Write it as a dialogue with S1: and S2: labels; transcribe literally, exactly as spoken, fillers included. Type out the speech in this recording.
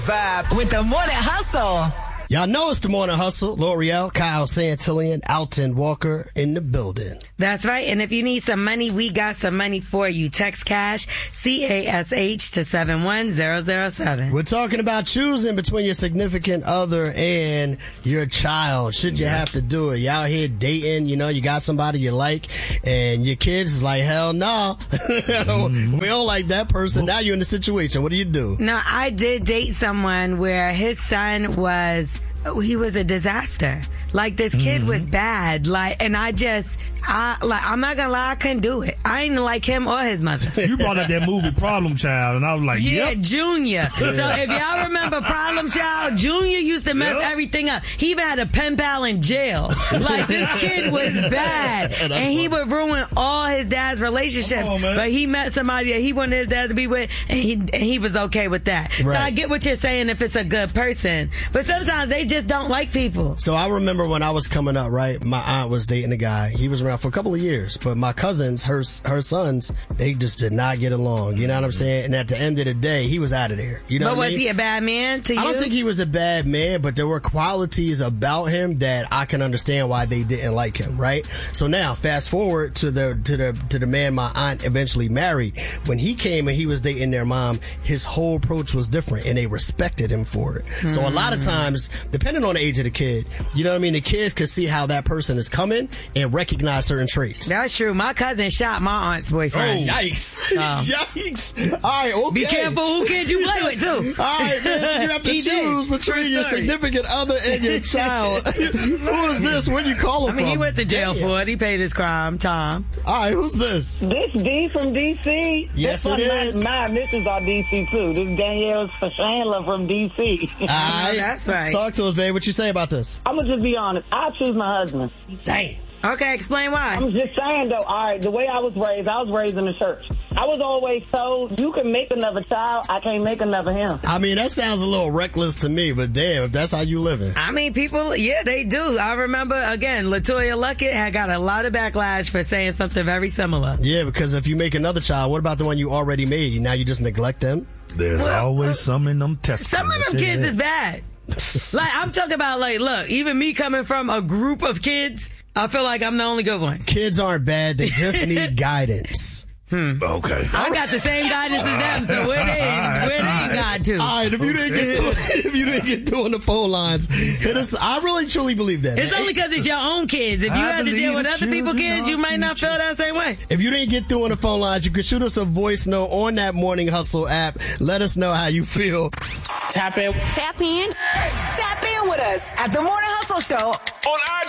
S1: Vibe with the Morning Hustle.
S2: Y'all know it's the Morning Hustle. L'Oreal, Kyle Santillan, Alton Walker in the building.
S3: That's right. And if you need some money, we got some money for you. Text cash, C A S H to seven one zero zero seven.
S2: We're talking about choosing between your significant other and your child. Should you have to do it? You out here dating, you know, you got somebody you like, and your kids is like, hell no. Mm-hmm. We don't like that person. Now you're in the situation. What do you do?
S3: No, I did date someone where his son was, he was a disaster. Like, this kid mm-hmm. was bad. Like, and I just, I, like, I'm not gonna lie, I couldn't do it. I didn't like him or his mother.
S4: You brought up that movie Problem Child, and I was like,
S3: yeah,
S4: yep.
S3: Junior. So if y'all remember Problem Child, Junior used to mess yep. everything up. He even had a pen pal in jail. Like, this kid was bad. and he funny. would ruin all his dad's relationships. On, but he met somebody that he wanted his dad to be with, and he, and he was okay with that. Right. So I get what you're saying if it's a good person. But sometimes they just don't like people.
S2: So I remember when I was coming up, right, my aunt was dating a guy. He was around for a couple of years, but my cousins, her her sons, they just did not get along. You know what I'm saying? And at the end of the day, he was out of there. You know
S3: but
S2: what
S3: was
S2: I mean?
S3: he a bad man to you?
S2: I don't think he was a bad man, but there were qualities about him that I can understand why they didn't like him, right? So now, fast forward to the to the to the man my aunt eventually married. When he came and he was dating their mom, his whole approach was different, and they respected him for it. Mm. So a lot of times, depending on the age of the kid, you know what I mean, the kids could see how that person is coming and recognize certain traits.
S3: That's true. My cousin shot my aunt's boyfriend.
S2: Oh, yikes. Oh. Yikes. All right, okay.
S3: Be careful who kid you play with, too.
S2: All right, man, so you have to
S3: he
S2: choose
S3: did.
S2: between your significant other and your child. Who is this? Where you call him
S3: I mean,
S2: from?
S3: he went to jail Damn. for it. He paid his crime. Tom.
S2: All right, who's this?
S5: This D from D C.
S2: Yes,
S5: this
S2: it is.
S5: My, my missus are D C, too. This is Danielle Chandler from D C.
S2: All right.
S3: That's right.
S2: Talk to us, babe. What you say about this?
S5: I'm going to just be honest. I choose my husband.
S2: Damn.
S3: Okay, explain why.
S5: I'm just saying, though, all right, the way I was raised, I was raised in the church. I was always told, you can make another child, I can't make another him.
S2: I mean, that sounds a little reckless to me, but damn, if that's how you living.
S3: I mean, people, yeah, they do. I remember, again, LaToya Luckett had got a lot of backlash for saying something very similar.
S2: Yeah, because if you make another child, what about the one you already made? Now you just neglect them?
S4: There's well, always some in them testicles.
S3: Some of them kids is bad. Like, I'm talking about, like, look, even me coming from a group of kids, I feel like I'm the only good one.
S2: Kids aren't bad. They just need guidance.
S3: Hmm.
S4: Okay.
S3: I got the same guidance as them, so where they, where they got to?
S2: All right, if you didn't get to, if you didn't get to on the phone lines, hit us. I really truly believe that.
S3: It's man. only because it's your own kids. If you
S4: I
S3: had to deal with other people's kids, you might not feel that same way.
S2: If you didn't get through on the phone lines, you can shoot us a voice note on that Morning Hustle app. Let us know how you feel.
S1: Tap in.
S6: Tap in.
S1: Tap in with us at the Morning Hustle Show on I G.